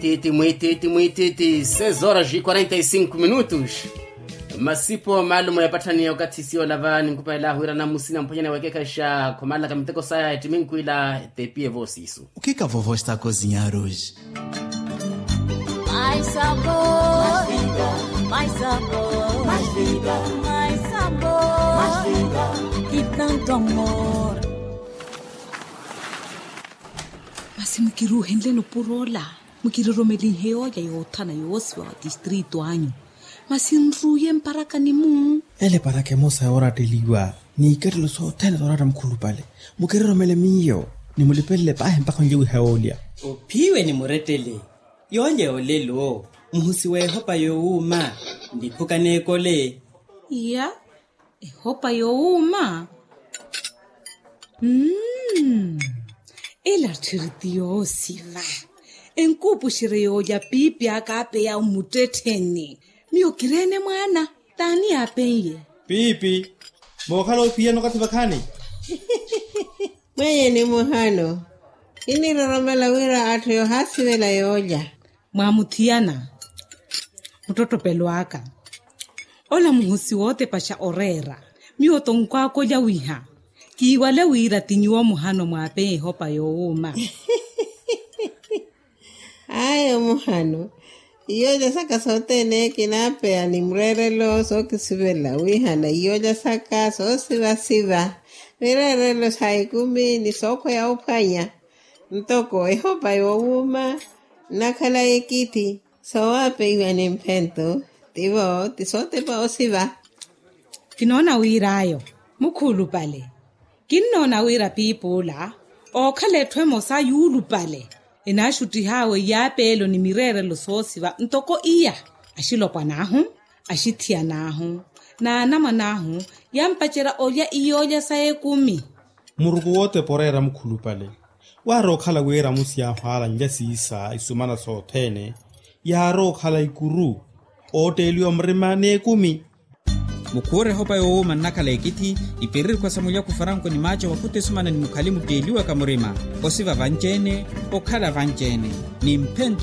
6 horas e 45 minutos. Masipo maalum yapatani wakati sio lavani nkupa ila huira na musina mponyana wekeka sha komala kamiteko saya etiminku ila tepie vosi isu. O que a vovó está a cozinhar hoje? Mais sabor, mais vida, mais sabor, mais vida, mais sabor, mais vida e tanto amor. Basi mkiruhendle no purola, mkiroromeli heoya yotana yoswa distrito anyu. Masinruye mparaka ni mu. Ele para que mosa ora teliwa. Ni kerlo so tele ora mkhulu pale. Mukiroromele miyo. Ni mulipele pa mpaka njewe haolia. Upiwe ni muretele. Yonje olelo. Mhusi we hopa yo uma. Ndipuka nekole. Ya. Hopa yo uma. Ela tiritiyo siva. Enkupu shireyo ya pipi akape ya umuteteni. Miyo kirene mwana. Tani apenye. Pipi. Mokalo pia no katibakani. Mweye ni muhano. Ini roromela wira atuyo hasiwela yoja. Mwamutiana. Mtoto peluaka. Ola muhusi wote pasha orera. Miyo tonkwako ya wiha. Kiwale wira tinyuwa muhano mwapenye hopa youma. Ayo muhano. Iyoja saka sote ne kinape animrerelo so kisibela wihana iyoja saka so siva mirerelo saikumi ni soko ya upanya ntoko ehopa youma nakala ekiti so wape iwa ni mpento tivo tisote pa osiva kinona wirayo mukulu pale kinona wira pipula okhalethwe mosa yulu pale enashuti hawe yapelo ni mirerelo sosiva ntoko iya ashilopwa nahu ashithia nahu na namanahu yampachera oya iyoja saekumi Murugu wote porera mkhulu pale. Waro khala wera musia hwala njasisa isumana sotene. Yaro khala ikuru otelio mrimane kumi. Mukure hopa yo uma nakala ekiti iperir kwa samulia kufaranko ni macho wakute sumana ni mukalimu teliwa kamurima. Osiva vanjene, okala vanjene. Ni mpento